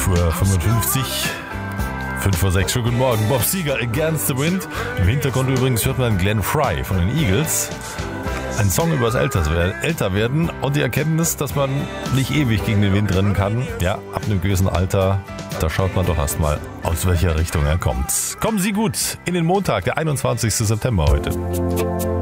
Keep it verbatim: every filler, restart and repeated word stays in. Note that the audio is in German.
Uhr fünfundfünfzig, fünf vor sechs, schönen guten Morgen. Bob Seger, Against the Wind. Im Hintergrund übrigens hört man Glenn Frey von den Eagles. Ein Song über das Älterwerden und die Erkenntnis, dass man nicht ewig gegen den Wind rennen kann. Ja, ab einem gewissen Alter, da schaut man doch erstmal, aus welcher Richtung er kommt. Kommen Sie gut in den Montag, der einundzwanzigsten September heute.